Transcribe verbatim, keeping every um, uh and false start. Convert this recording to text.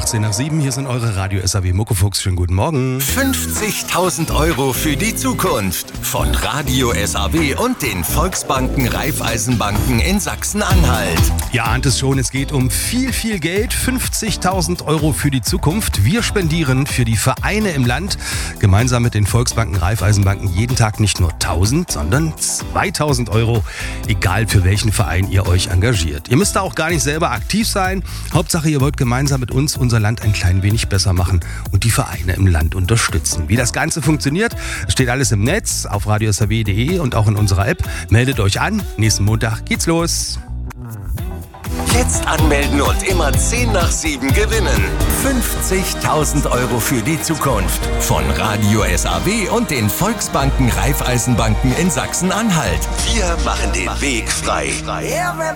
achtzehn nach sieben, hier sind eure Radio S A W Muckefuchs. Schönen guten Morgen. fünfzigtausend Euro für die Zukunft von Radio S A W und den Volksbanken Raiffeisenbanken in Sachsen-Anhalt. Ihr ahnt es schon, es geht um viel, viel Geld. fünfzigtausend Euro für die Zukunft. Wir spendieren für die Vereine im Land gemeinsam mit den Volksbanken Raiffeisenbanken jeden Tag nicht nur tausend, sondern zweitausend Euro, egal für welchen Verein ihr euch engagiert. Ihr müsst da auch gar nicht selber aktiv sein. Hauptsache, ihr wollt gemeinsam mit uns unser Land ein klein wenig besser machen und die Vereine im Land unterstützen. Wie das Ganze funktioniert, steht alles im Netz auf radio s a w punkt d e und auch in unserer App. Meldet euch an. Nächsten Montag geht's los. Jetzt anmelden und immer zehn nach sieben gewinnen. fünfzigtausend Euro für die Zukunft von Radio S A W und den Volksbanken Raiffeisenbanken in Sachsen-Anhalt. Wir machen den Weg frei.